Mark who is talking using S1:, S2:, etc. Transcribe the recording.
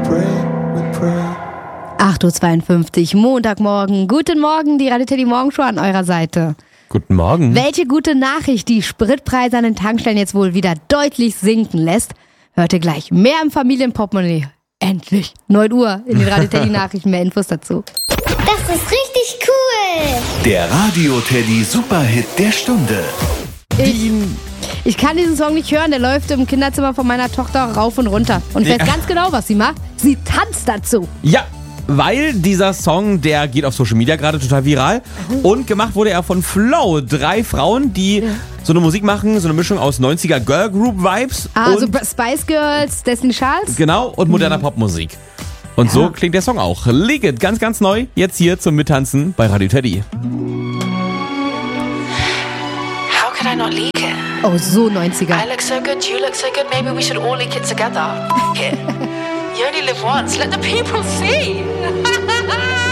S1: 8.52 Uhr, Montagmorgen. Guten Morgen, die Radio Teddy Morgenshow an eurer Seite.
S2: Guten Morgen.
S1: Welche gute Nachricht die Spritpreise an den Tankstellen jetzt wohl wieder deutlich sinken lässt, hört ihr gleich. Mehr im Familienportemonnaie. Endlich. 9 Uhr in den Radio Teddy Nachrichten. Mehr Infos dazu.
S3: Das ist richtig cool.
S4: Der Radio Teddy Superhit der Stunde.
S1: Ich kann diesen Song nicht hören, der läuft im Kinderzimmer von meiner Tochter rauf und runter. Und ich weiß ganz genau, was sie macht. Sie tanzt dazu.
S2: Ja, weil dieser Song, der geht auf Social Media gerade total viral. Und gemacht wurde er von Flow. 3 Frauen, die so eine Musik machen, so eine Mischung aus 90er Girl Group Vibes.
S1: Also
S2: und
S1: Spice Girls, Destiny Charles.
S2: genau, und moderner Popmusik. Und so klingt der Song auch. Leak It, ganz, ganz neu, jetzt hier zum Mittanzen bei Radio Teddy.
S5: How could I not leak it?
S1: Oh, so 90er.
S5: I look so good, you look so good, maybe we should all leak it together. Here. You only live once, let the people see.